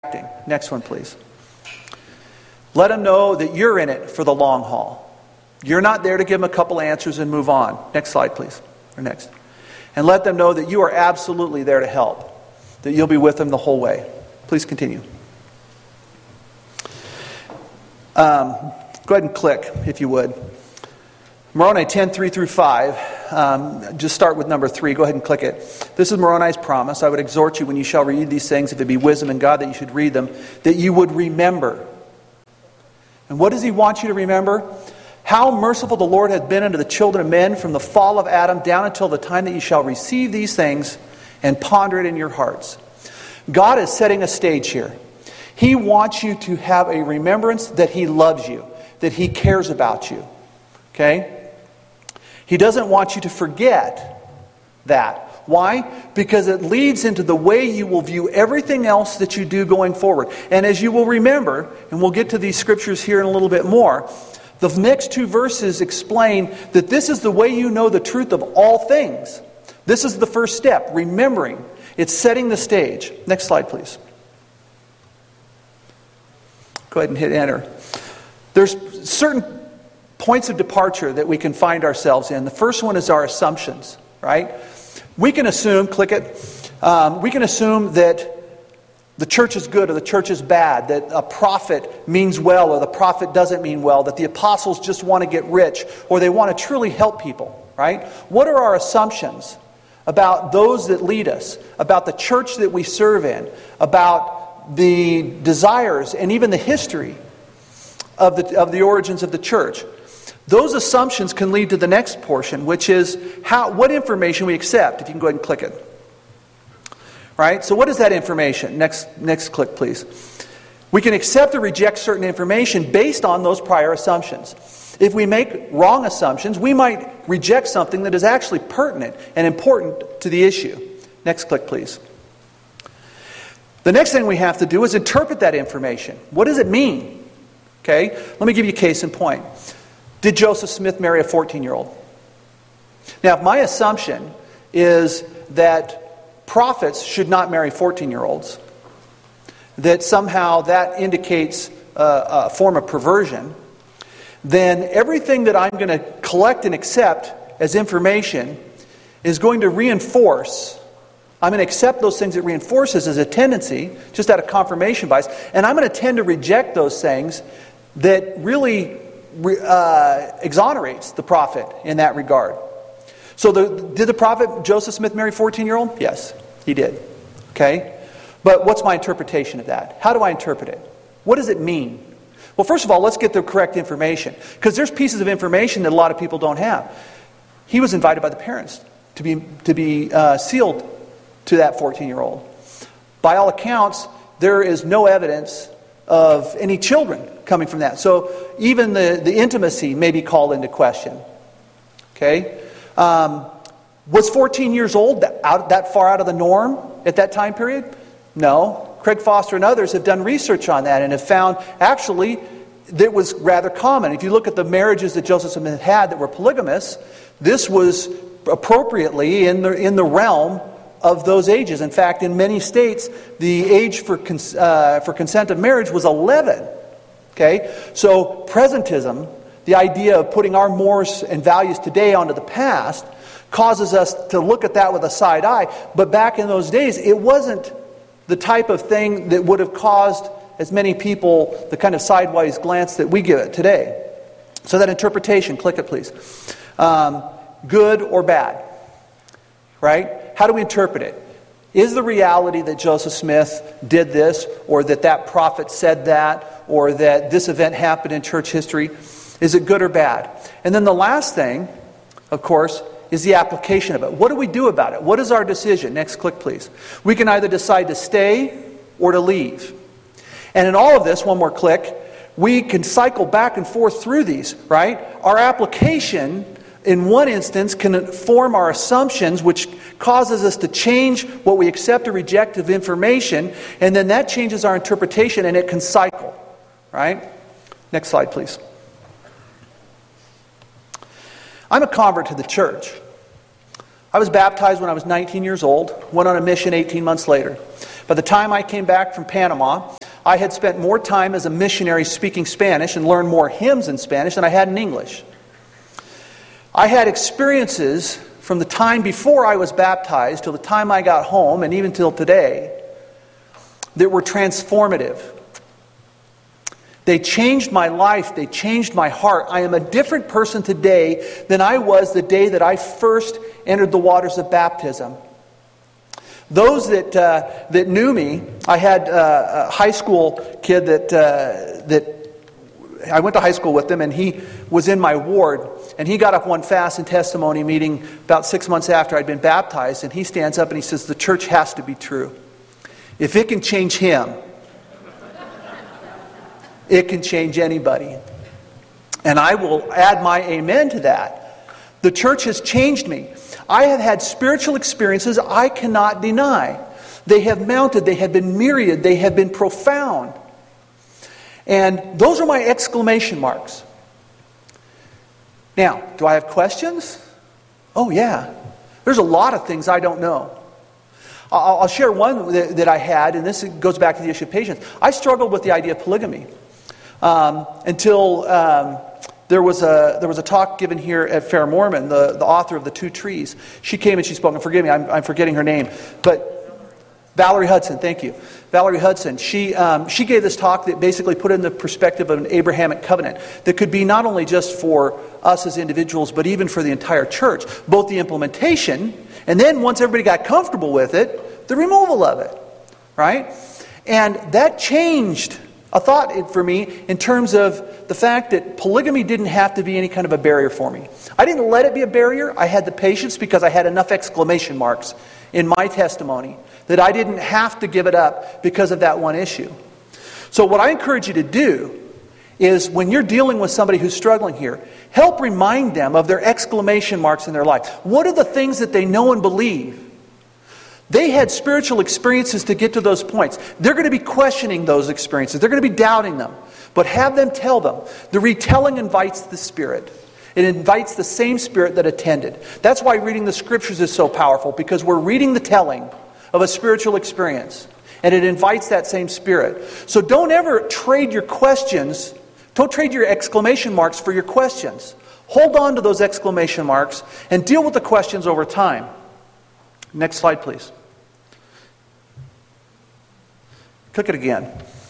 Next one, please. Let them know that you're in it for the long haul. You're not there to give them a couple answers and move on. Next slide, please. Or next. And let them know that you are absolutely there to help. That you'll be with them the whole way. Please continue. Go ahead and click, if you would. Moroni 10:3-5. Just start with number 3. Go ahead and click it. This is Moroni's promise. I would exhort you when you shall read these things, if it be wisdom in God, that you should read them, that you would remember. And what does he want you to remember? How merciful the Lord hath been unto the children of men from the fall of Adam down until the time that you shall receive these things and ponder it in your hearts. God is setting a stage here. He wants you to have a remembrance that He loves you, that He cares about you. Okay? He doesn't want you to forget that. Why? Because it leads into the way you will view everything else that you do going forward. And as you will remember, and we'll get to these scriptures here in a little bit more, the next 2 verses explain that this is the way you know the truth of all things. This is the first step, remembering. It's setting the stage. Next slide, please. Go ahead and hit enter. There's certain points of departure that we can find ourselves in. The first one is our assumptions, right? We can assume, click it, we can assume that the church is good or the church is bad, that a prophet means well or the prophet doesn't mean well, that the apostles just want to get rich or they want to truly help people, right? What are our assumptions about those that lead us, about the church that we serve in, about the desires and even the history of the origins of the church? Those assumptions can lead to the next portion, which is what information we accept. If you can go ahead and click it. Right? So what is that information? Next click, please. We can accept or reject certain information based on those prior assumptions. If we make wrong assumptions, we might reject something that is actually pertinent and important to the issue. Next click, please. The next thing we have to do is interpret that information. What does it mean? Okay? Let me give you a case in point. Did Joseph Smith marry a 14-year-old? Now, if my assumption is that prophets should not marry 14-year-olds, that somehow that indicates a form of perversion, then everything that I'm going to collect and accept as information is going to reinforce. I'm going to accept those things it reinforces as a tendency, just out of confirmation bias, and I'm going to tend to reject those things that really exonerates the prophet in that regard. So did the prophet Joseph Smith marry a 14-year-old? Yes, he did. Okay? But what's my interpretation of that? How do I interpret it? What does it mean? Well, first of all, let's get the correct information. Because there's pieces of information that a lot of people don't have. He was invited by the parents to be sealed to that 14-year-old. By all accounts, there is no evidence of any children coming from that. So even the intimacy may be called into question. Okay? Was 14 years old that far out of the norm at that time period? No. Craig Foster and others have done research on that and have found actually that it was rather common. If you look at the marriages that Joseph Smith had that were polygamous, this was appropriately in the realm of those ages. In fact, in many states, the age for consent of marriage was 11. Okay? So presentism, the idea of putting our mores and values today onto the past, causes us to look at that with a side eye. But back in those days, it wasn't the type of thing that would have caused as many people the kind of sideways glance that we give it today. So that interpretation, click it please. Good or bad? Right? How do we interpret it? Is the reality that Joseph Smith did this, or that prophet said that, or that this event happened in church history, is it good or bad? And then the last thing, of course, is the application of it. What do we do about it? What is our decision? Next click, please. We can either decide to stay or to leave. And in all of this, one more click, we can cycle back and forth through these, right? Our application, in one instance, can inform our assumptions, which causes us to change what we accept or reject of information, and then that changes our interpretation, and it can cycle, right? Next slide, please. I'm a convert to the church. I was baptized when I was 19 years old, went on a mission 18 months later. By the time I came back from Panama, I had spent more time as a missionary speaking Spanish and learned more hymns in Spanish than I had in English. I had experiences from the time before I was baptized till the time I got home, and even till today, that were transformative. They changed my life. They changed my heart. I am a different person today than I was the day that I first entered the waters of baptism. Those that knew me, I had a high school kid that I went to high school with him, and he was in my ward. And he got up one fast and testimony meeting about 6 months after I'd been baptized, and he stands up and he says, "The church has to be true. If it can change him, it can change anybody." And I will add my amen to that. The church has changed me. I have had spiritual experiences I cannot deny. They have mounted, they have been myriad, they have been profound. And those are my exclamation marks. Now, do I have questions? Oh yeah. There's a lot of things I don't know. I'll share one that I had, and this goes back to the issue of patience. I struggled with the idea of polygamy until there was a talk given here at Fair Mormon, the author of The Two Trees. She came and she spoke, and forgive me, I'm forgetting her name, but Valerie Hudson, thank you. Valerie Hudson, she gave this talk that basically put it in the perspective of an Abrahamic covenant that could be not only just for us as individuals, but even for the entire church. Both the implementation, and then once everybody got comfortable with it, the removal of it, right? And that changed a thought for me in terms of the fact that polygamy didn't have to be any kind of a barrier for me. I didn't let it be a barrier. I had the patience because I had enough exclamation marks in my testimony that I didn't have to give it up because of that one issue. So what I encourage you to do is when you're dealing with somebody who's struggling here, help remind them of their exclamation marks in their life. What are the things that they know and believe? They had spiritual experiences to get to those points. They're going to be questioning those experiences. They're going to be doubting them. But have them tell them. The retelling invites the Spirit. It invites the same Spirit that attended. That's why reading the Scriptures is so powerful, because we're reading the telling of a spiritual experience. And it invites that same Spirit. So don't ever trade your questions. Don't trade your exclamation marks for your questions. Hold on to those exclamation marks and deal with the questions over time. Next slide, please. Click it again.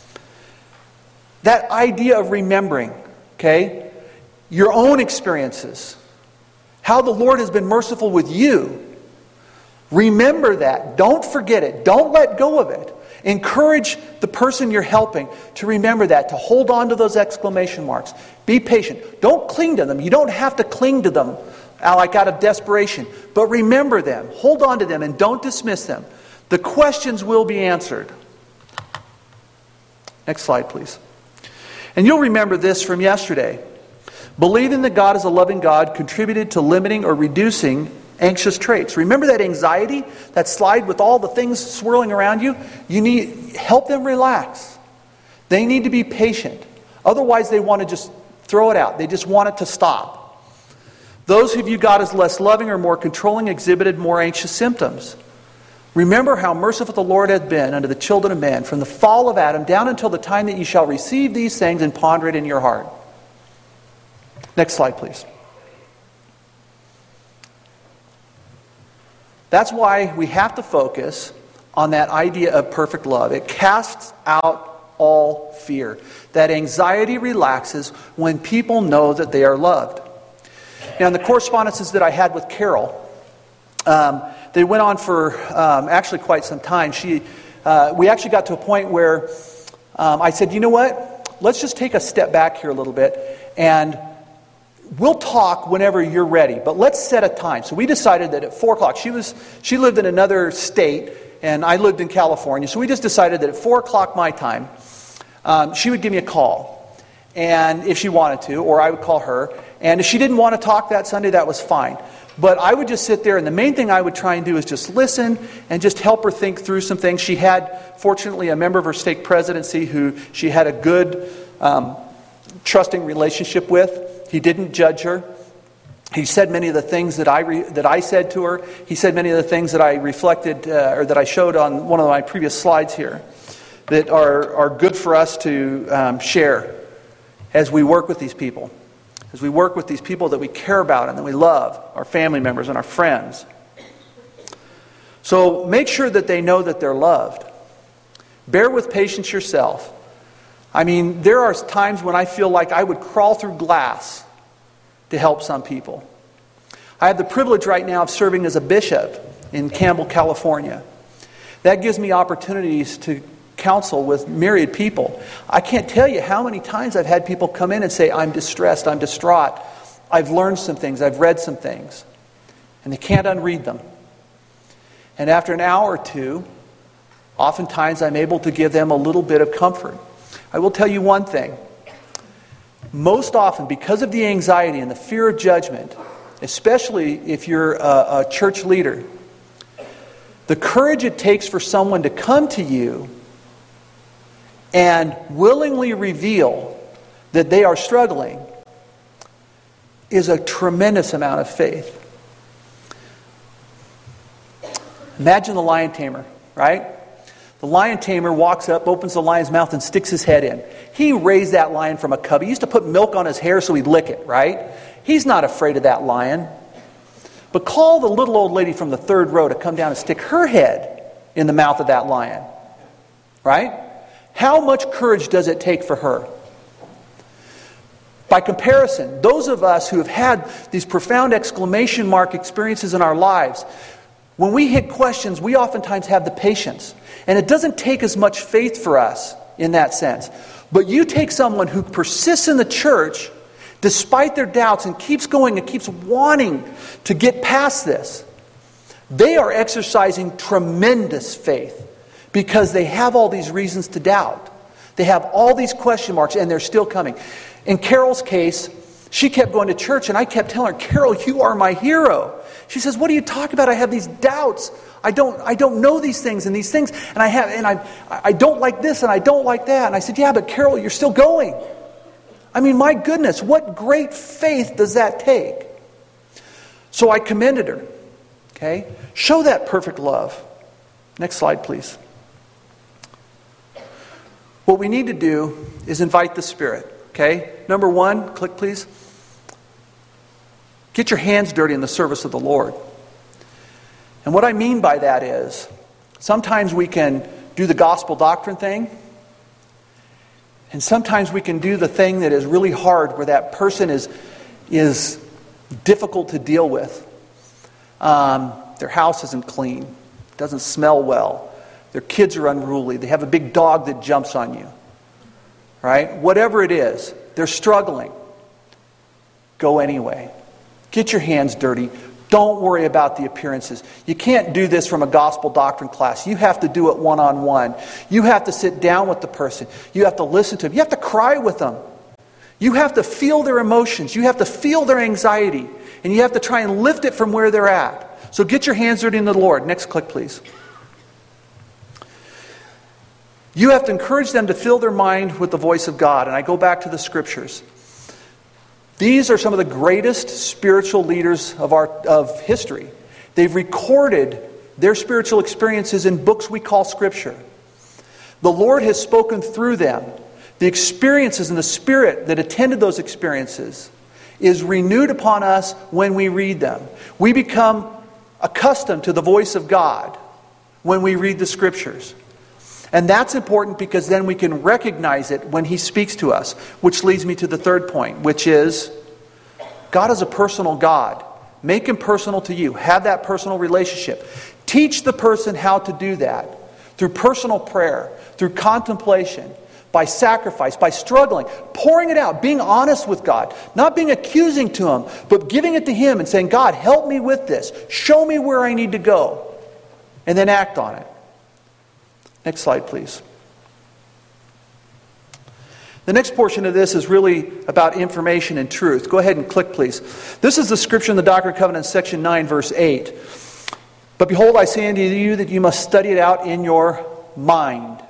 That idea of remembering, okay, your own experiences, how the Lord has been merciful with you. Remember that. Don't forget it. Don't let go of it. Encourage the person you're helping to remember that, to hold on to those exclamation marks. Be patient. Don't cling to them. You don't have to cling to them like out of desperation. But remember them. Hold on to them and don't dismiss them. The questions will be answered. Next slide, please. And you'll remember this from yesterday. Believing that God is a loving God contributed to limiting or reducing anxious traits. Remember that anxiety, that slide with all the things swirling around you? You need help them relax. They need to be patient. Otherwise, they want to just throw it out. They just want it to stop. Those who view God as less loving or more controlling exhibited more anxious symptoms. Remember how merciful the Lord hath been unto the children of men, from the fall of Adam down until the time that ye shall receive these things and ponder it in your heart. Next slide, please. That's why we have to focus on that idea of perfect love. It casts out all fear. That anxiety relaxes when people know that they are loved. Now, in the correspondences that I had with Carol, they went on for actually quite some time. We actually got to a point where I said, you know what? Let's just take a step back here a little bit, and we'll talk whenever you're ready, but let's set a time. So we decided that at 4 o'clock, she lived in another state, and I lived in California, so we just decided that at 4 o'clock my time, she would give me a call, and if she wanted to, or I would call her, and if she didn't want to talk that Sunday, that was fine. But I would just sit there, and the main thing I would try and do is just listen and just help her think through some things. She had, fortunately, a member of her stake presidency who she had a good, trusting relationship with. He didn't judge her. He said many of the things that I said to her. He said many of the things that I reflected or that I showed on one of my previous slides here that are good for us to share as we work with these people. As we work with these people that we care about and that we love, our family members and our friends. So make sure that they know that they're loved. Bear with patience yourself. I mean, there are times when I feel like I would crawl through glass to help some people. I have the privilege right now of serving as a bishop in Campbell, California. That gives me opportunities to counsel with myriad people. I can't tell you how many times I've had people come in and say, I'm distressed, I'm distraught. I've learned some things, I've read some things. And they can't unread them. And after an hour or two, oftentimes I'm able to give them a little bit of comfort. I will tell you one thing. Most often, because of the anxiety and the fear of judgment, especially if you're a church leader, the courage it takes for someone to come to you and willingly reveal that they are struggling is a tremendous amount of faith. Imagine the lion tamer, right? The lion tamer walks up, opens the lion's mouth, and sticks his head in. He raised that lion from a cub. He used to put milk on his hair so he'd lick it, right? He's not afraid of that lion. But call the little old lady from the third row to come down and stick her head in the mouth of that lion, right? How much courage does it take for her? By comparison, those of us who have had these profound exclamation mark experiences in our lives, when we hit questions, we oftentimes have the patience. And it doesn't take as much faith for us in that sense. But you take someone who persists in the church despite their doubts and keeps going and keeps wanting to get past this. They are exercising tremendous faith because they have all these reasons to doubt. They have all these question marks and they're still coming. In Carol's case, she kept going to church and I kept telling her, Carol, you are my hero. She says, what are you talking about? I have these doubts. I don't know these things and these things. And I don't like this and I don't like that. And I said, yeah, but Carol, you're still going. I mean, my goodness, what great faith does that take? So I commended her. Okay? Show that perfect love. Next slide, please. What we need to do is invite the Spirit. Okay? Number one, click please. Get your hands dirty in the service of the Lord. And what I mean by that is, sometimes we can do the gospel doctrine thing, and sometimes we can do the thing that is really hard, where that person is difficult to deal with. Their house isn't clean, doesn't smell well, their kids are unruly, they have a big dog that jumps on you. Right? Whatever it is, they're struggling. Go anyway. Get your hands dirty. Don't worry about the appearances. You can't do this from a gospel doctrine class. You have to do it one-on-one. You have to sit down with the person. You have to listen to them. You have to cry with them. You have to feel their emotions. You have to feel their anxiety. And you have to try and lift it from where they're at. So get your hands dirty in the Lord. Next click, please. You have to encourage them to fill their mind with the voice of God. And I go back to the Scriptures. These are some of the greatest spiritual leaders of history. They've recorded their spiritual experiences in books we call Scripture. The Lord has spoken through them. The experiences and the Spirit that attended those experiences is renewed upon us when we read them. We become accustomed to the voice of God when we read the Scriptures. And that's important because then we can recognize it when He speaks to us. Which leads me to the third point, which is God is a personal God. Make Him personal to you. Have that personal relationship. Teach the person how to do that through personal prayer, through contemplation, by sacrifice, by struggling, pouring it out, being honest with God, not being accusing to Him, but giving it to Him and saying, God, help me with this. Show me where I need to go. And then act on it. Next slide, please. The next portion of this is really about information and truth. Go ahead and click, please. This is the scripture in the Doctrine and Covenants, section 9, verse 8. But behold, I say unto you that you must study it out in your mind.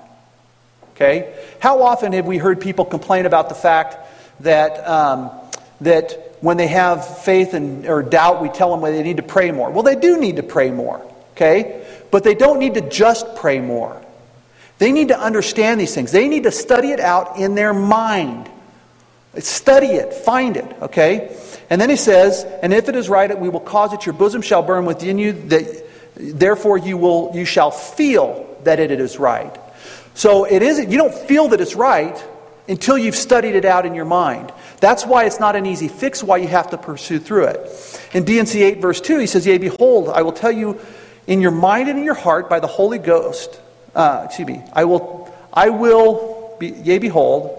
Okay? How often have we heard people complain about the fact that when they have faith or doubt, we tell them they need to pray more. Well, they do need to pray more, okay? But they don't need to just pray more. They need to understand these things. They need to study it out in their mind. Study it, find it, okay? And then he says, and if it is right, we will cause it, your bosom shall burn within you, that therefore you shall feel that it is right. So it isn't, you don't feel that it's right until you've studied it out in your mind. That's why it's not an easy fix, why you have to pursue through it. In D&C 8 verse 2, he says, yea, behold, I will tell you in your mind and in your heart by the Holy Ghost, yea, behold,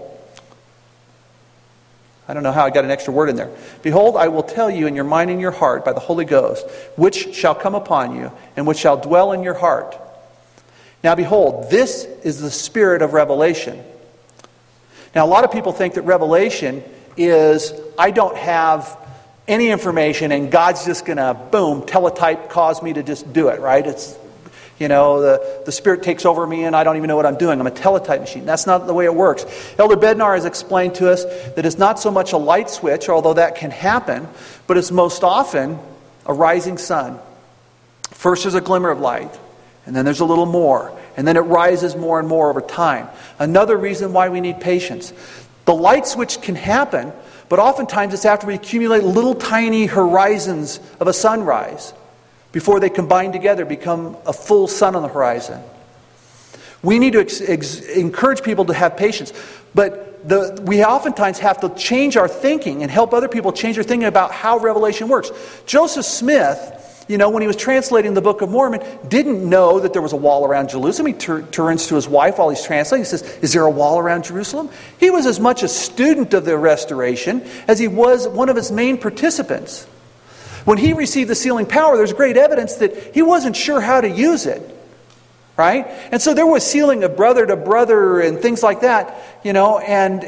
I don't know how I got an extra word in there. Behold, I will tell you in your mind and your heart by the Holy Ghost, which shall come upon you, and which shall dwell in your heart. Now behold, this is the spirit of revelation. Now a lot of people think that revelation is, I don't have any information and God's just going to, boom, teletype cause me to just do it, right? It's, the Spirit takes over me and I don't even know what I'm doing. I'm a teletype machine. That's not the way it works. Elder Bednar has explained to us that it's not so much a light switch, although that can happen, but it's most often a rising sun. First there's a glimmer of light, and then there's a little more, and then it rises more and more over time. Another reason why we need patience. The light switch can happen, but oftentimes it's after we accumulate little tiny horizons of a sunrise before they combine together, become a full sun on the horizon. We need to encourage people to have patience. But we oftentimes have to change our thinking and help other people change their thinking about how revelation works. Joseph Smith, when he was translating the Book of Mormon, didn't know that there was a wall around Jerusalem. He turns to his wife while he's translating. He says, is there a wall around Jerusalem? He was as much a student of the restoration as he was one of its main participants. When he received the sealing power, there's great evidence that he wasn't sure how to use it. Right? And so there was sealing of brother to brother and things like that, and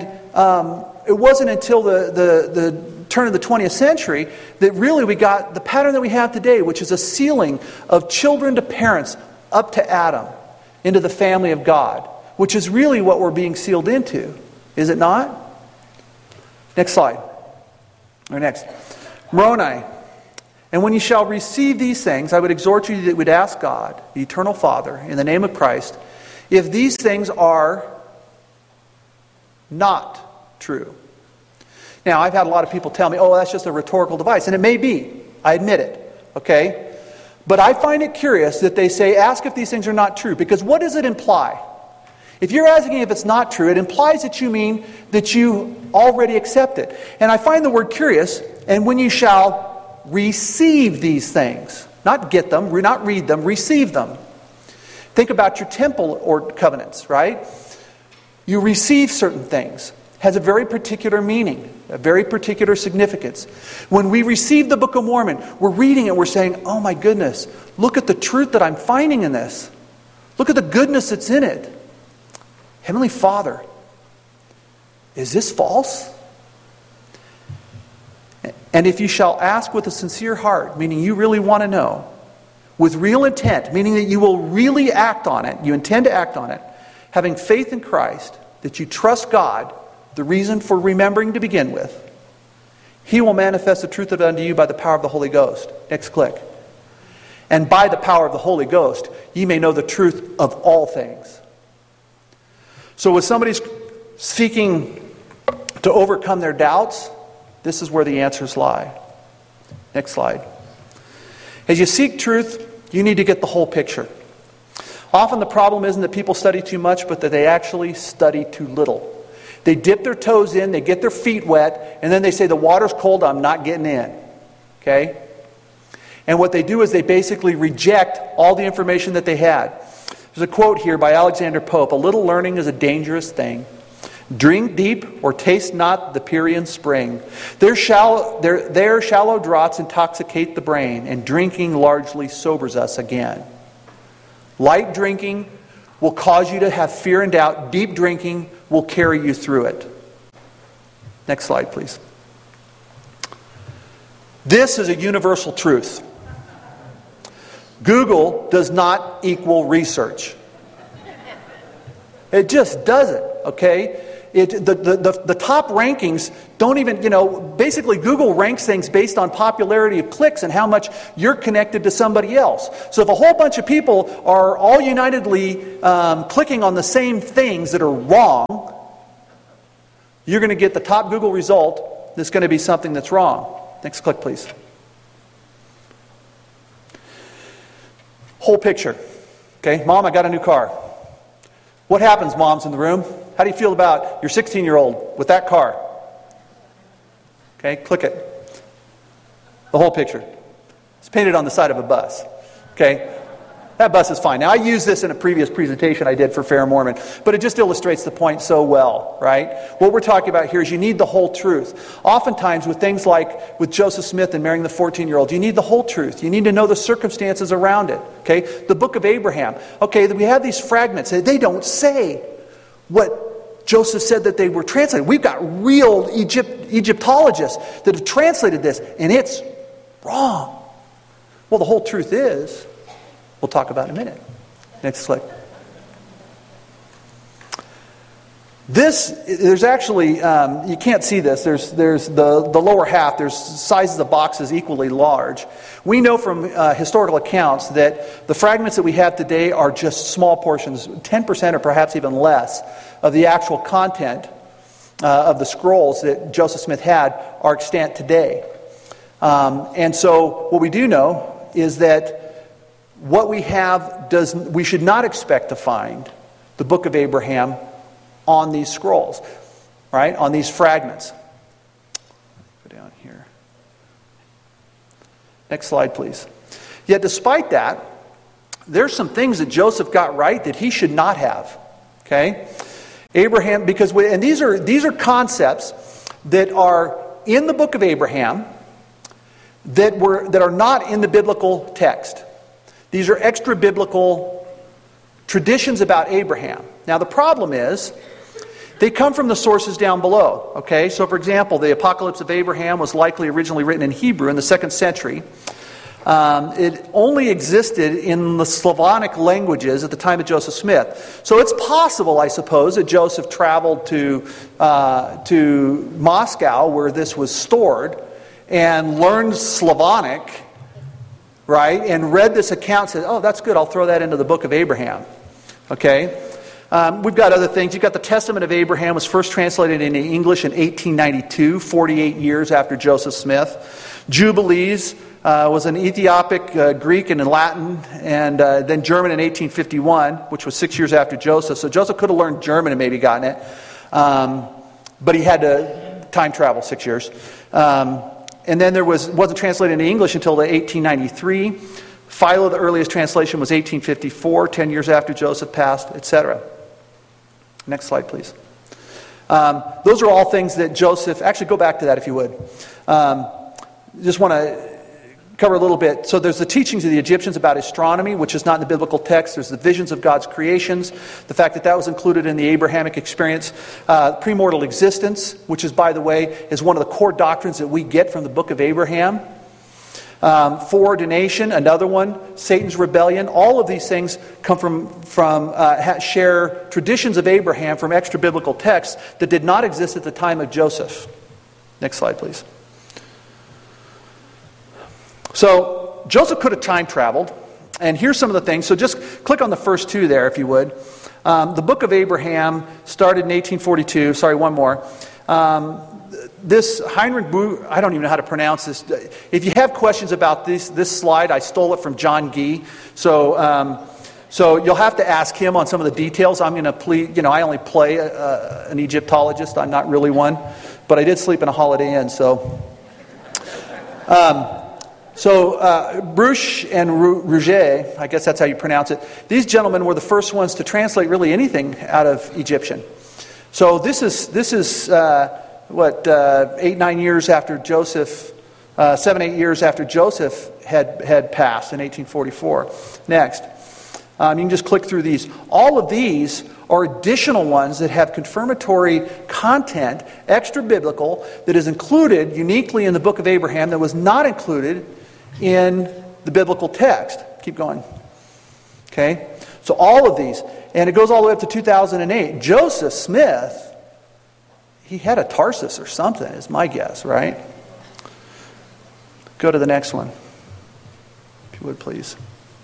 it wasn't until the turn of the 20th century that really we got the pattern that we have today, which is a sealing of children to parents up to Adam, into the family of God, which is really what we're being sealed into. Is it not? Next slide. Or next. Moroni. And when you shall receive these things, I would exhort you that you would ask God, the eternal Father, in the name of Christ, if these things are not true. Now, I've had a lot of people tell me, oh, that's just a rhetorical device. And it may be. I admit it. Okay? But I find it curious that they say, ask if these things are not true. Because what does it imply? If you're asking if it's not true, it implies that you mean that you already accept it. And I find the word curious. And when you shall receive these things, not get them, not read them, receive them. Think about your temple or covenants, right? You receive certain things. It has a very particular meaning, a very particular significance. When we receive the Book of Mormon, we're reading it, we're saying, oh my goodness, look at the truth that I'm finding in this. Look at the goodness that's in it. Heavenly Father, is this false? And if you shall ask with a sincere heart, meaning you really want to know, with real intent, meaning that you will really act on it, you intend to act on it, having faith in Christ, that you trust God, the reason for remembering to begin with, He will manifest the truth of it unto you by the power of the Holy Ghost. Next click. And by the power of the Holy Ghost, ye may know the truth of all things. So when somebody's seeking to overcome their doubts, this is where the answers lie. Next slide. As you seek truth, you need to get the whole picture. Often the problem isn't that people study too much, but that they actually study too little. They dip their toes in, they get their feet wet, and then they say, the water's cold, I'm not getting in. Okay? And what they do is they basically reject all the information that they had. There's a quote here by Alexander Pope, a little learning is a dangerous thing. Drink deep or taste not the Pierian spring. There shallow draughts intoxicate the brain, and drinking largely sobers us again. Light drinking will cause you to have fear and doubt. Deep drinking will carry you through it. Next slide, please. This is a universal truth. Google does not equal research. It just doesn't, okay? The top rankings don't even, basically Google ranks things based on popularity of clicks and how much you're connected to somebody else. So if a whole bunch of people are all unitedly clicking on the same things that are wrong, you're going to get the top Google result that's going to be something that's wrong. Next click, please. Whole picture. Okay, Mom, I got a new car. What happens, moms in the room? How do you feel about your 16-year-old with that car? Okay, click it. The whole picture. It's painted on the side of a bus. Okay, that bus is fine. Now, I used this in a previous presentation I did for Fair Mormon, but it just illustrates the point so well, right? What we're talking about here is you need the whole truth. Oftentimes, with things like with Joseph Smith and marrying the 14-year-old, you need the whole truth. You need to know the circumstances around it, okay? The book of Abraham. Okay, we have these fragments. They don't say what Joseph said that they were translated. We've got real Egyptologists that have translated this, and it's wrong. Well, the whole truth is, we'll talk about in a minute. Next click. There's actually, you can't see this. There's the lower half. There's sizes of boxes equally large. We know from historical accounts that the fragments that we have today are just small portions, 10% or perhaps even less of the actual content of the scrolls that Joseph Smith had are extant today. And so what we do know is that what we have we should not expect to find the book of Abraham on these scrolls, right? On these fragments. Go down here. Next slide, please. Yet despite that, there's some things that Joseph got right that he should not have. Okay? Abraham, and these are concepts that are in the book of Abraham that are not in the biblical text. These are extra biblical traditions about Abraham. Now the problem is, they come from the sources down below. Okay, so for example, the Apocalypse of Abraham was likely originally written in Hebrew in the 2nd century. It only existed in the Slavonic languages at the time of Joseph Smith. So it's possible, I suppose, that Joseph traveled to Moscow, where this was stored, and learned Slavonic, right, and read this account and said, oh, that's good, I'll throw that into the book of Abraham. Okay? We've got other things. You've got the Testament of Abraham was first translated into English in 1892, 48 years after Joseph Smith. Jubilees was an Ethiopic Greek and in Latin, and then German in 1851, which was 6 years after Joseph. So Joseph could have learned German and maybe gotten it, but he had to time travel 6 years. And then wasn't translated into English until 1893. Philo, the earliest translation, was 1854, 10 years after Joseph passed, etc. Next slide, please. Those are all things that Joseph... Actually, go back to that if you would. Just want to cover a little bit. So there's the teachings of the Egyptians about astronomy, which is not in the biblical text. There's the visions of God's creations, the fact that was included in the Abrahamic experience. Premortal existence, which is, by the way, is one of the core doctrines that we get from the book of Abraham. Foreordination, another one. Satan's rebellion. All of these things come share traditions of Abraham from extra biblical texts that did not exist at the time of Joseph. Next slide, please. So Joseph could have time traveled, and here's some of the things. So just click on the first two there, if you would. The book of Abraham started in 1842. Sorry, one more. This Heinrich Buch, I don't even know how to pronounce this. If you have questions about this slide, I stole it from John Gee. So you'll have to ask him on some of the details. I'm going to plead. I only play an Egyptologist. I'm not really one, but I did sleep in a Holiday Inn. So Bruch and Rouget, I guess that's how you pronounce it. These gentlemen were the first ones to translate really anything out of Egyptian. So this is 8-9 years after Joseph, 7-8 years after Joseph had passed in 1844. Next. You can just click through these. All of these are additional ones that have confirmatory content, extra biblical, that is included uniquely in the book of Abraham that was not included in the biblical text. Keep going. Okay? So all of these. And it goes all the way up to 2008. Joseph Smith He had a Tarsus or something, is my guess, right? Go to the next one, if you would, please.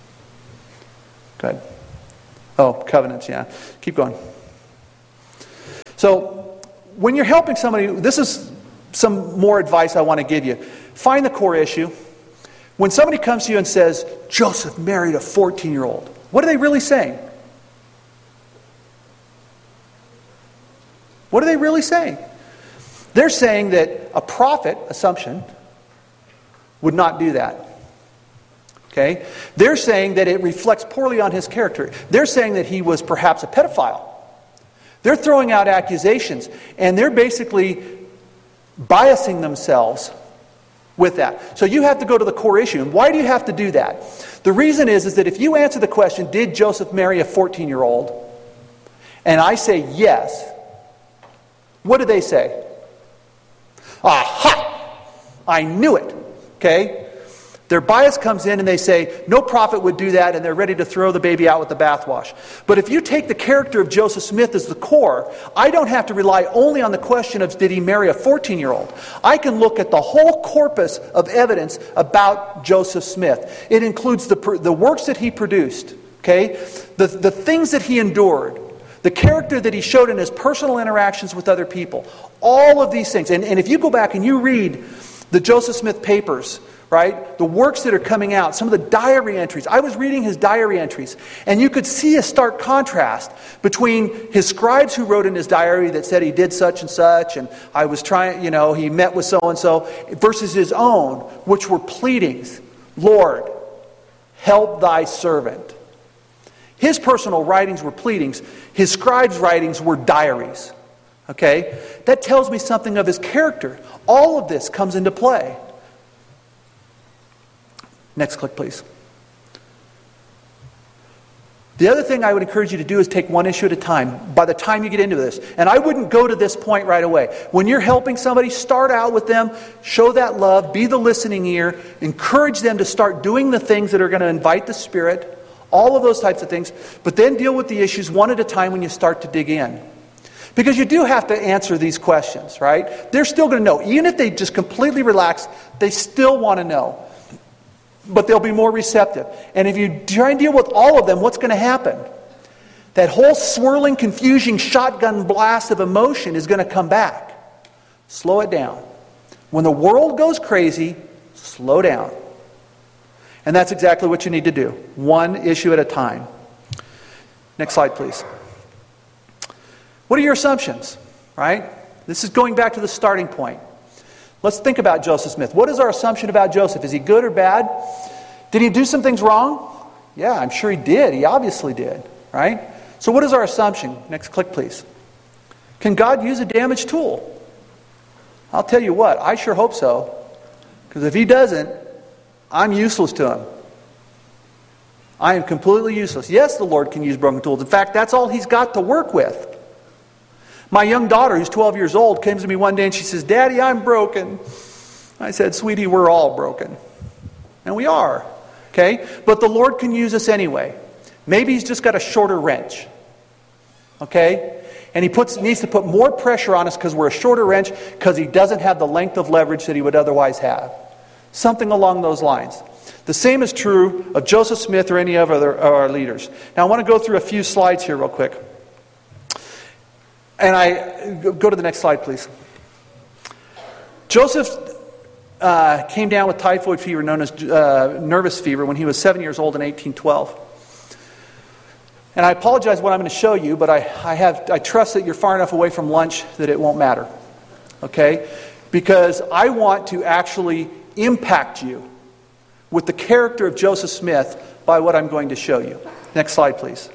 Go ahead. Oh, covenants, yeah. Keep going. So, when you're helping somebody, this is some more advice I want to give you. Find the core issue. When somebody comes to you and says, Joseph married a 14-year-old, what are they really saying? What are they really saying? They're saying that a prophet, assumption, would not do that. Okay? They're saying that it reflects poorly on his character. They're saying that he was perhaps a pedophile. They're throwing out accusations, and they're basically biasing themselves with that. So you have to go to the core issue. And why do you have to do that? The reason is that if you answer the question, did Joseph marry a 14-year-old? And I say yes, what do they say? Aha! I knew it. Okay? Their bias comes in and they say, no prophet would do that, and they're ready to throw the baby out with the bathwash. But if you take the character of Joseph Smith as the core, I don't have to rely only on the question of did he marry a 14-year-old. I can look at the whole corpus of evidence about Joseph Smith. It includes the works that he produced, okay? The things that he endured, the character that he showed in his personal interactions with other people. All of these things. And if you go back and you read the Joseph Smith papers, right? The works that are coming out, some of the diary entries. I was reading his diary entries, and you could see a stark contrast between his scribes who wrote in his diary that said he did such and such, and I was trying, he met with so-and-so, versus his own, which were pleadings. Lord, help thy servant. His personal writings were pleadings. His scribes' writings were diaries. Okay? That tells me something of his character. All of this comes into play. Next click, please. The other thing I would encourage you to do is take one issue at a time by the time you get into this. And I wouldn't go to this point right away. When you're helping somebody, start out with them, show that love, be the listening ear, encourage them to start doing the things that are going to invite the Spirit, all of those types of things, but then deal with the issues one at a time when you start to dig in. Because you do have to answer these questions, right? They're still going to know. Even if they just completely relax, they still want to know. But they'll be more receptive. And if you try and deal with all of them, what's going to happen? That whole swirling, confusing shotgun blast of emotion is going to come back. Slow it down. When the world goes crazy, slow down. And that's exactly what you need to do. One issue at a time. Next slide, please. What are your assumptions? Right? This is going back to the starting point. Let's think about Joseph Smith. What is our assumption about Joseph? Is he good or bad? Did he do some things wrong? Yeah, I'm sure he did. He obviously did. Right? So what is our assumption? Next click, please. Can God use a damaged tool? I'll tell you what, I sure hope so. Because if he doesn't, I'm useless to him. I am completely useless. Yes, the Lord can use broken tools. In fact, that's all he's got to work with. My young daughter, who's 12 years old, came to me one day and she says, Daddy, I'm broken. I said, sweetie, we're all broken. And we are. Okay? But the Lord can use us anyway. Maybe he's just got a shorter wrench. Okay? And he needs to put more pressure on us because we're a shorter wrench because he doesn't have the length of leverage that he would otherwise have. Something along those lines. The same is true of Joseph Smith or any of our leaders. Now I want to go through a few slides here real quick. And I go to the next slide, please. Joseph came down with typhoid fever, known as nervous fever, when he was 7 years old in 1812. And I apologize what I'm going to show you, but I trust that you're far enough away from lunch that it won't matter. Okay? Because I want to actually impact you with the character of Joseph Smith by what I'm going to show you. Next slide, please.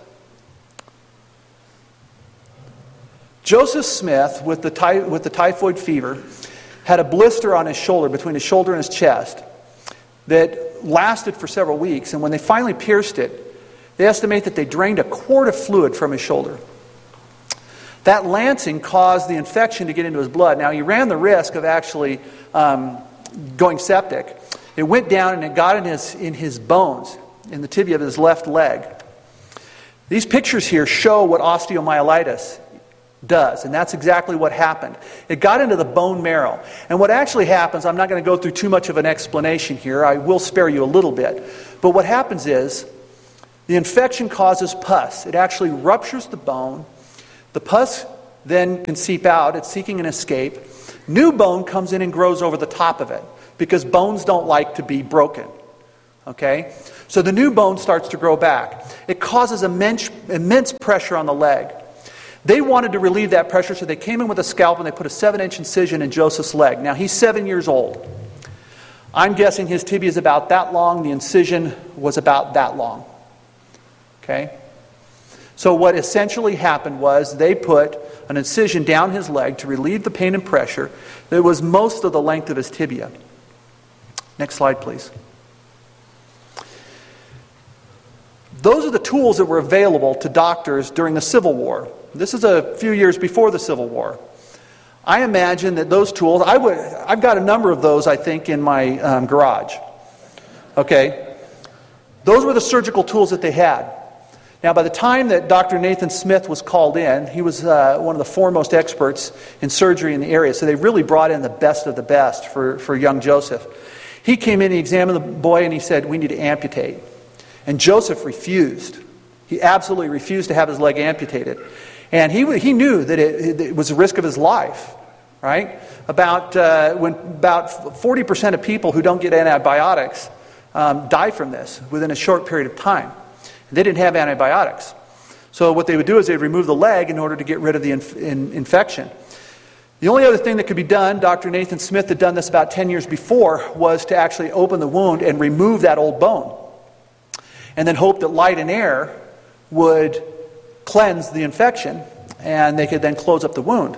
Joseph Smith, with the typhoid fever, had a blister on his shoulder, between his shoulder and his chest, that lasted for several weeks. And when they finally pierced it, they estimate that they drained a quart of fluid from his shoulder. That lancing caused the infection to get into his blood. Now, he ran the risk of actually going septic. It went down and it got in his bones, in the tibia of his left leg. These pictures here show what osteomyelitis does. And that's exactly what happened. It got into the bone marrow. And what actually happens, I'm not going to go through too much of an explanation here. I will spare you a little bit. But what happens is the infection causes pus. It actually ruptures the bone. The pus then can seep out. It's seeking an escape. New bone comes in and grows over the top of it because bones don't like to be broken. Okay? So the new bone starts to grow back. It causes immense pressure on the leg. They wanted to relieve that pressure, so they came in with a scalpel and they put a 7-inch incision in Joseph's leg. Now, he's 7 years old. I'm guessing his tibia is about that long. The incision was about that long. Okay? So what essentially happened was they put an incision down his leg to relieve the pain and pressure that was most of the length of his tibia. Next slide, please. Those are the tools that were available to doctors during the Civil War. This is a few years before the Civil War. I imagine that those tools, I've got a number of those, I think, in my garage. Okay? Those were the surgical tools that they had. Now, by the time that Dr. Nathan Smith was called in, he was one of the foremost experts in surgery in the area, so they really brought in the best of the best for young Joseph. He came in, he examined the boy, and he said, "We need to amputate." And Joseph refused. He absolutely refused to have his leg amputated. And he knew that it was a risk of his life, right? About 40% of people who don't get antibiotics die from this within a short period of time. They didn't have antibiotics. So what they would do is they'd remove the leg in order to get rid of the infection. The only other thing that could be done, Dr. Nathan Smith had done this about 10 years before, was to actually open the wound and remove that old bone. And then hope that light and air would cleanse the infection, and they could then close up the wound.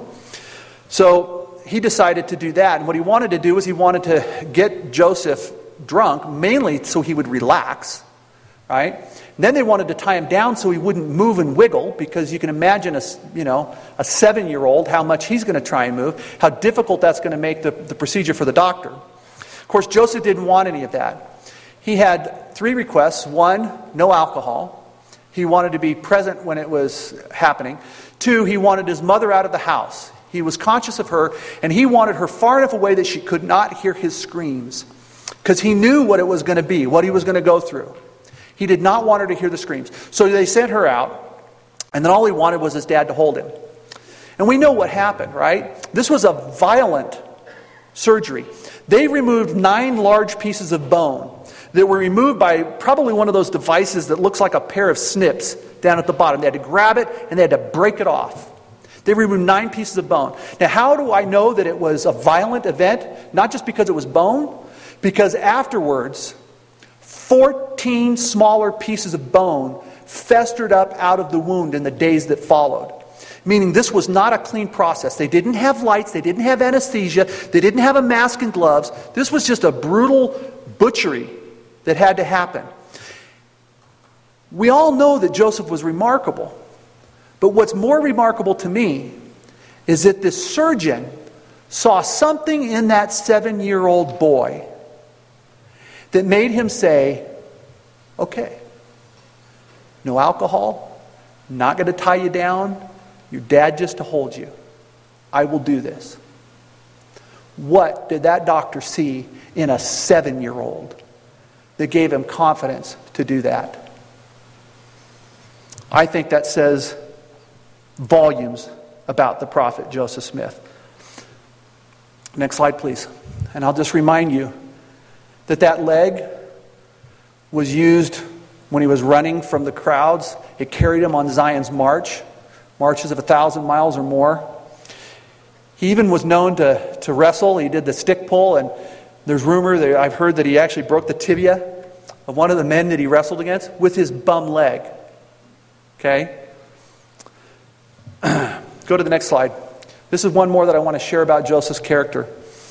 So he decided to do that, and what he wanted to do was he wanted to get Joseph drunk, mainly so he would relax, right? And then they wanted to tie him down so he wouldn't move and wiggle, because you can imagine a 7-year-old, how much he's going to try and move, how difficult that's going to make the procedure for the doctor. Of course, Joseph didn't want any of that. He had 3 requests. 1, no alcohol. He wanted to be present when it was happening. 2, he wanted his mother out of the house. He was conscious of her, and he wanted her far enough away that she could not hear his screams, because he knew what it was going to be, what he was going to go through. He did not want her to hear the screams. So they sent her out, and then all he wanted was his dad to hold him. And we know what happened, right? This was a violent surgery. They removed 9 large pieces of bone that were removed by probably one of those devices that looks like a pair of snips down at the bottom. They had to grab it and they had to break it off. They removed 9 pieces of bone. Now, how do I know that it was a violent event? Not just because it was bone, because afterwards, 14 smaller pieces of bone festered up out of the wound in the days that followed. Meaning this was not a clean process. They didn't have lights, they didn't have anesthesia, they didn't have a mask and gloves. This was just a brutal butchery that had to happen. We all know that Joseph was remarkable. But what's more remarkable to me is that this surgeon saw something in that 7-year-old boy that made him say, okay, no alcohol, not going to tie you down, your dad just to hold you. I will do this. What did that doctor see in a 7-year-old that gave him confidence to do that? I think that says volumes about the prophet Joseph Smith. Next slide, please. And I'll just remind you that leg was used when he was running from the crowds. It carried him on Zion's march, marches of 1,000 miles or more. He even was known to wrestle. He did the stick pull, and there's rumor that I've heard that he actually broke the tibia of one of the men that he wrestled against with his bum leg. Okay? Go to the next slide. This is one more that I want to share about Joseph's character.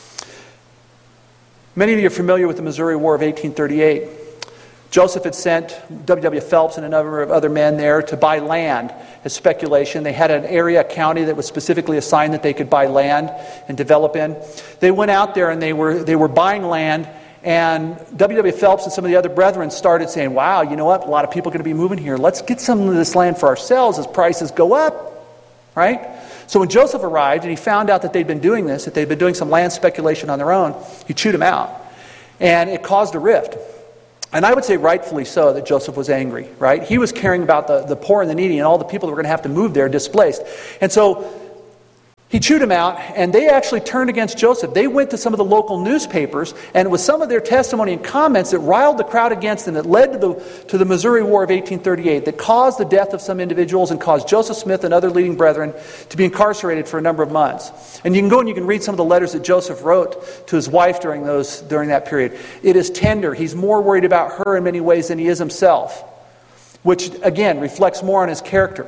Many of you are familiar with the Missouri War of 1838. Joseph had sent W.W. Phelps and a number of other men there to buy land as speculation. They had an area, a county that was specifically assigned that they could buy land and develop in. They went out there and they were buying land, and W.W. Phelps and some of the other brethren started saying, wow, you know what, a lot of people are going to be moving here. Let's get some of this land for ourselves as prices go up, right? So when Joseph arrived and he found out that they'd been doing this, that they'd been doing some land speculation on their own, he chewed him out. And it caused a rift. And I would say rightfully so that Joseph was angry, right? He was caring about the poor and the needy and all the people that were going to have to move there displaced. And so he chewed him out, and they actually turned against Joseph. They went to some of the local newspapers, and it was some of their testimony and comments that riled the crowd against them, that led to the Missouri War of 1838, that caused the death of some individuals and caused Joseph Smith and other leading brethren to be incarcerated for a number of months. And you can go and you can read some of the letters that Joseph wrote to his wife during that period. It is tender. He's more worried about her in many ways than he is himself, which, again, reflects more on his character.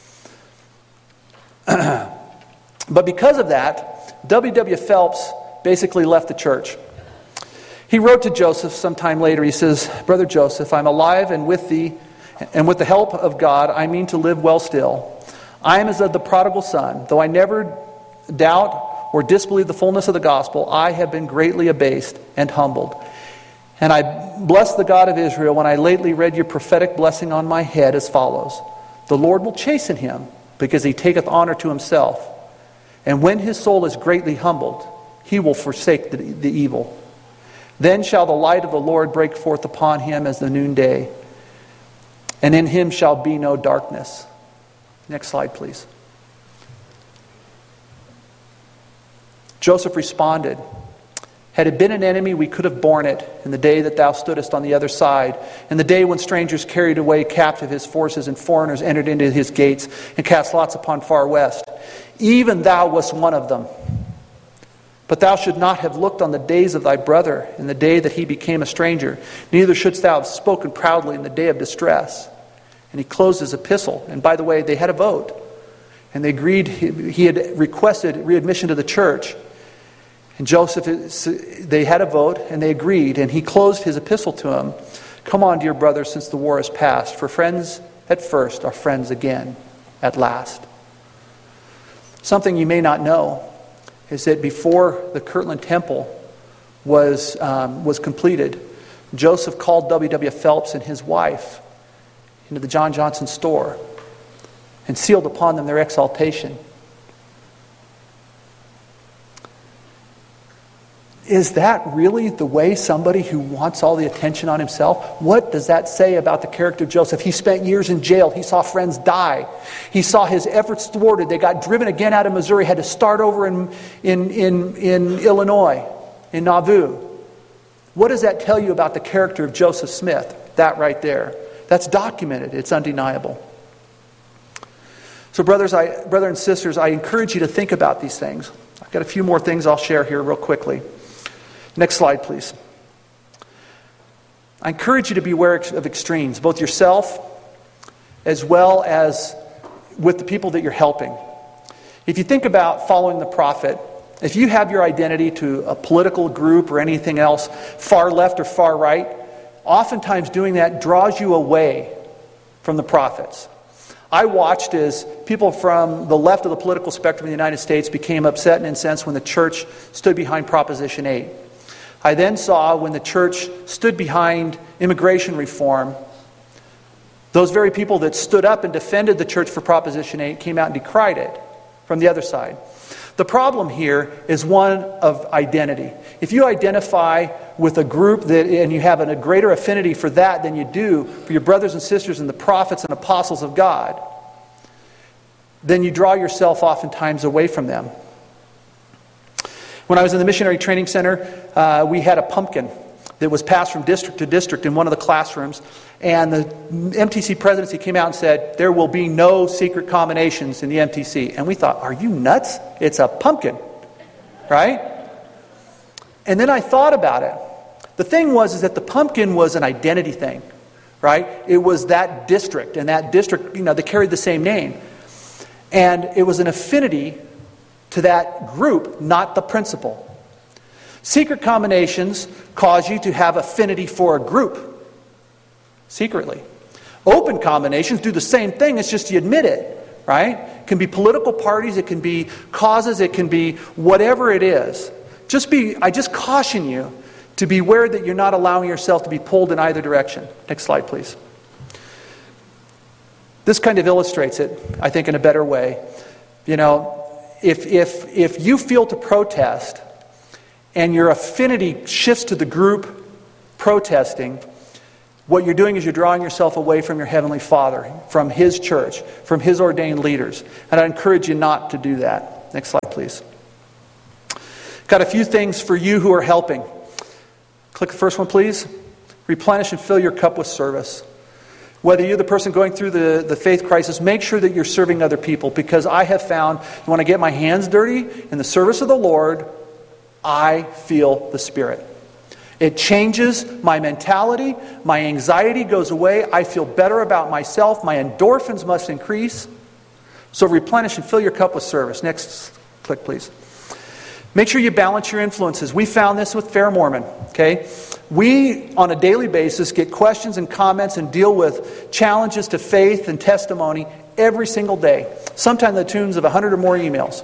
But because of that, W.W. Phelps basically left the church. He wrote to Joseph sometime later. He says, "Brother Joseph, I'm alive, and with the help of God, I mean to live well still. I am as of the prodigal son. Though I never doubt or disbelieve the fullness of the gospel, I have been greatly abased and humbled. And I bless the God of Israel when I lately read your prophetic blessing on my head as follows. The Lord will chasten him, because he taketh honor to himself. And when his soul is greatly humbled, he will forsake the evil. Then shall the light of the Lord break forth upon him as the noonday, and in him shall be no darkness." Next slide, please. Joseph responded, "Had it been an enemy, we could have borne it in the day that thou stoodest on the other side, in the day when strangers carried away captive his forces and foreigners entered into his gates and cast lots upon far west. Even thou wast one of them. But thou should not have looked on the days of thy brother in the day that he became a stranger, neither shouldst thou have spoken proudly in the day of distress." And he closed his epistle. And by the way, they had a vote. And they agreed, he had requested readmission to the church. And Joseph, they had a vote, and they agreed, and he closed his epistle to him. "Come on, dear brother, since the war is past, for friends at first are friends again at last." Something you may not know is that before the Kirtland Temple was completed, Joseph called W.W. Phelps and his wife into the John Johnson store and sealed upon them their exaltation. Is that really the way somebody who wants all the attention on himself? What does that say about the character of Joseph? He spent years in jail. He saw friends die. He saw his efforts thwarted. They got driven again out of Missouri, had to start over in Illinois, in Nauvoo. What does that tell you about the character of Joseph Smith? That right there. That's documented. It's undeniable. So brothers and sisters, I encourage you to think about these things. I've got a few more things I'll share here real quickly. Next slide, please. I encourage you to be aware of extremes, both yourself as well as with the people that you're helping. If you think about following the prophet, if you have your identity to a political group or anything else, far left or far right, oftentimes doing that draws you away from the prophets. I watched as people from the left of the political spectrum in the United States became upset and incensed when the church stood behind Proposition 8. I then saw when the church stood behind immigration reform, those very people that stood up and defended the church for Proposition 8 came out and decried it from the other side. The problem here is one of identity. If you identify with a group and you have a greater affinity for that than you do for your brothers and sisters and the prophets and apostles of God, then you draw yourself oftentimes away from them. When I was in the Missionary Training Center, we had a pumpkin that was passed from district to district in one of the classrooms. And the MTC presidency came out and said, there will be no secret combinations in the MTC. And we thought, are you nuts? It's a pumpkin, right? And then I thought about it. The thing was that the pumpkin was an identity thing, right? It was that district, and that district, they carried the same name. And it was an affinity to that group, not the principle. Secret combinations cause you to have affinity for a group, secretly. Open combinations do the same thing, it's just you admit it, right? It can be political parties, it can be causes, it can be whatever it is. I just caution you to beware that you're not allowing yourself to be pulled in either direction. Next slide, please. This kind of illustrates it, I think, in a better way. if you feel to protest and your affinity shifts to the group protesting, what you're doing is you're drawing yourself away from your Heavenly Father, from His church, from His ordained leaders. And I encourage you not to do that. Next slide, please. Got a few things for you who are helping. Click the first one, please. Replenish and fill your cup with service. Whether you're the person going through the faith crisis, make sure that you're serving other people, because I have found when I get my hands dirty in the service of the Lord, I feel the Spirit. It changes my mentality. My anxiety goes away. I feel better about myself. My endorphins must increase. So replenish and fill your cup with service. Next click, please. Make sure you balance your influences. We found this with Fair Mormon. Okay, we, on a daily basis, get questions and comments and deal with challenges to faith and testimony every single day. Sometimes the tunes of 100 or more emails.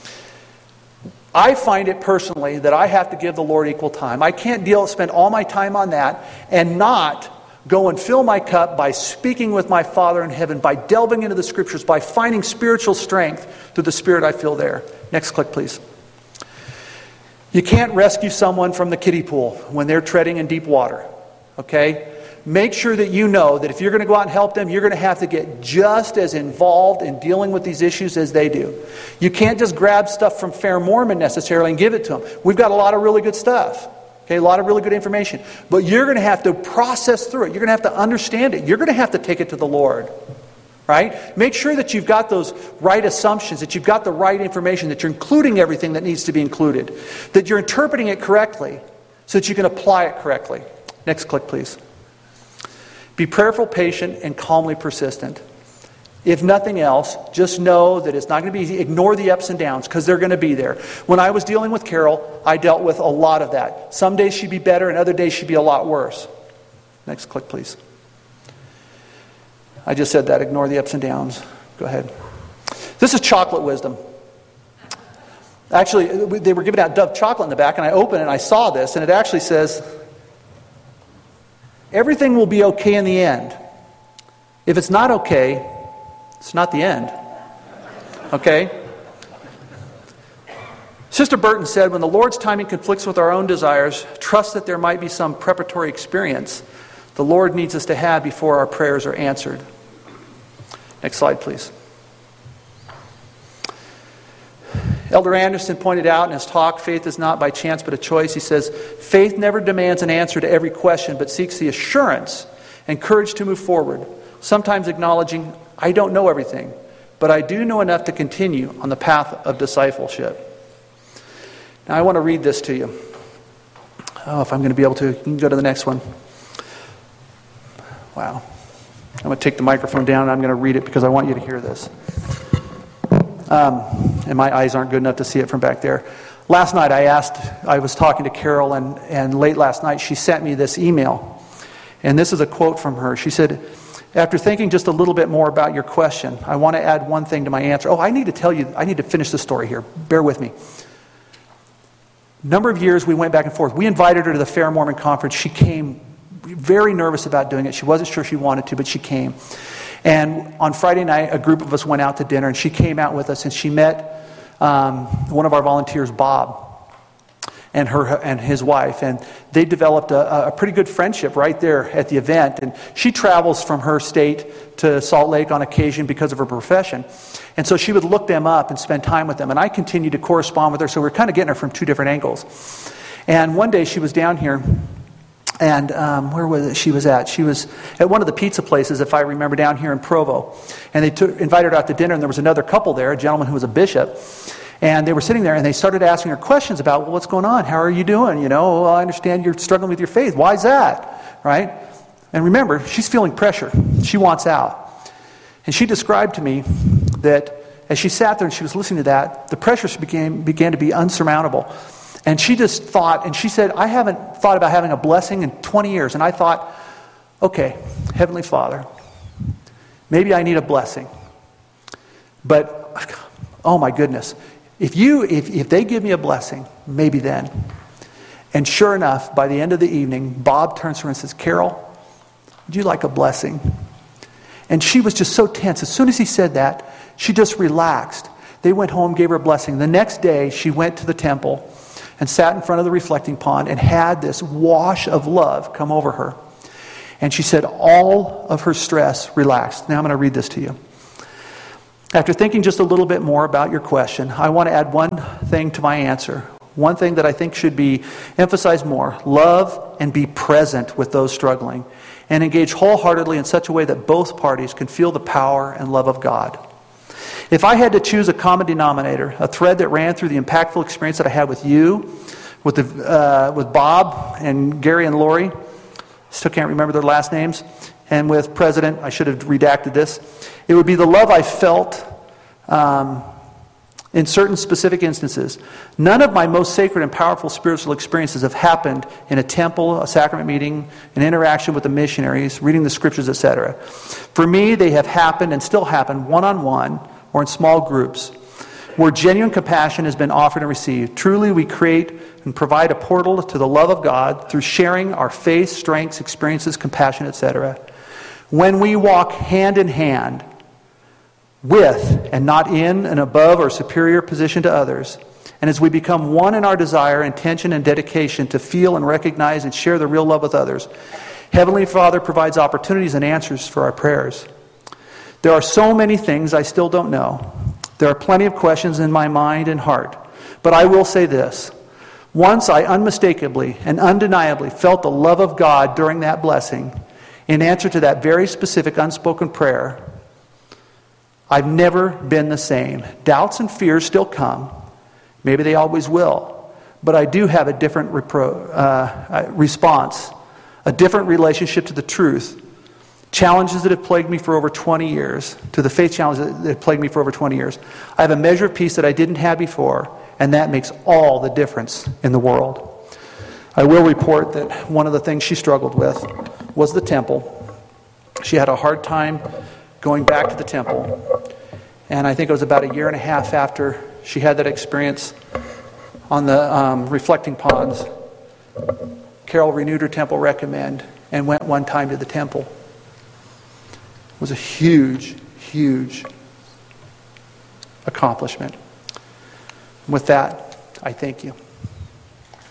I find it personally that I have to give the Lord equal time. I can't spend all my time on that and not go and fill my cup by speaking with my Father in heaven, by delving into the Scriptures, by finding spiritual strength through the Spirit I feel there. Next click, please. You can't rescue someone from the kiddie pool when they're treading in deep water. Okay? Make sure that you know that if you're going to go out and help them, you're going to have to get just as involved in dealing with these issues as they do. You can't just grab stuff from Fair Mormon necessarily and give it to them. We've got a lot of really good stuff. Okay, a lot of really good information. But you're going to have to process through it. You're going to have to understand it. You're going to have to take it to the Lord. Right? Make sure that you've got those right assumptions, that you've got the right information, that you're including everything that needs to be included, that you're interpreting it correctly so that you can apply it correctly. Next click, please. Be prayerful, patient, and calmly persistent. If nothing else, just know that it's not going to be easy. Ignore the ups and downs, because they're going to be there. When I was dealing with Carol, I dealt with a lot of that. Some days she'd be better, and other days she'd be a lot worse. Next click, please. I just said that. Ignore the ups and downs. Go ahead. This is chocolate wisdom. Actually, they were giving out Dove chocolate in the back, and I opened it and I saw this, and it actually says, everything will be okay in the end. If it's not okay, it's not the end. Okay? Sister Burton said, when the Lord's timing conflicts with our own desires, trust that there might be some preparatory experience the Lord needs us to have before our prayers are answered. Next slide, please. Elder Anderson pointed out in his talk, faith is not by chance but a choice. He says, faith never demands an answer to every question, but seeks the assurance and courage to move forward, sometimes acknowledging, I don't know everything, but I do know enough to continue on the path of discipleship. Now I want to read this to you. Oh, if I'm going to be able to, you can go to the next one. Wow. I'm going to take the microphone down and I'm going to read it because I want you to hear this. And my eyes aren't good enough to see it from back there. Last night I was talking to Carol, and late last night she sent me this email. And this is a quote from her. She said, after thinking just a little bit more about your question, I want to add one thing to my answer. Oh, I need to finish the story here. Bear with me. Number of years we went back and forth. We invited her to the Fair Mormon Conference. She came very nervous about doing it. She wasn't sure she wanted to, but she came. And on Friday night, a group of us went out to dinner, and she came out with us, and she met one of our volunteers, Bob, and his wife, and they developed a pretty good friendship right there at the event. And she travels from her state to Salt Lake on occasion because of her profession, and so she would look them up and spend time with them. And I continued to correspond with her, so we're kind of getting her from two different angles. And one day she was down here. And where was it she was at? She was at one of the pizza places, if I remember, down here in Provo. And they invited her out to dinner, and there was another couple there, a gentleman who was a bishop. And they were sitting there, and they started asking her questions about, well, what's going on? How are you doing? You know, well, I understand you're struggling with your faith. Why is that? Right? And remember, she's feeling pressure. She wants out. And she described to me that as she sat there and she was listening to that, the pressures began to be unsurmountable. And she just thought, and she said, I haven't thought about having a blessing in 20 years. And I thought, okay, Heavenly Father, maybe I need a blessing. But, oh my goodness, if they give me a blessing, maybe then. And sure enough, by the end of the evening, Bob turns to her and says, Carol, would you like a blessing? And she was just so tense. As soon as he said that, she just relaxed. They went home, gave her a blessing. The next day, she went to the temple and sat in front of the reflecting pond and had this wash of love come over her. And she said all of her stress relaxed. Now I'm going to read this to you. After thinking just a little bit more about your question, I want to add one thing to my answer. One thing that I think should be emphasized more. Love and be present with those struggling. And engage wholeheartedly in such a way that both parties can feel the power and love of God. If I had to choose a common denominator, a thread that ran through the impactful experience that I had with you, with Bob and Gary and Lori, still can't remember their last names, and with President, I should have redacted this, it would be the love I felt in certain specific instances. None of my most sacred and powerful spiritual experiences have happened in a temple, a sacrament meeting, an interaction with the missionaries, reading the scriptures, etc. For me, they have happened and still happen one-on-one or in small groups where genuine compassion has been offered and received. Truly, we create and provide a portal to the love of God through sharing our faith, strengths, experiences, compassion, etc. When we walk hand in hand with and not in an above or superior position to others, and as we become one in our desire, intention, and dedication to feel and recognize and share the real love with others, Heavenly Father provides opportunities and answers for our prayers. There are so many things I still don't know. There are plenty of questions in my mind and heart. But I will say this. Once I unmistakably and undeniably felt the love of God during that blessing, in answer to that very specific unspoken prayer, I've never been the same. Doubts and fears still come. Maybe they always will. But I do have a different response, a different relationship to the truth. Challenges that have plagued me for over 20 years, to the faith challenges that have plagued me for over 20 years. I have a measure of peace that I didn't have before, and that makes all the difference in the world. I will report that one of the things she struggled with was the temple. She had a hard time going back to the temple. And I think it was about a year and a half after she had that experience on the reflecting ponds. Carol renewed her temple recommend and went one time to the temple. It was a huge, huge accomplishment. With that, I thank you.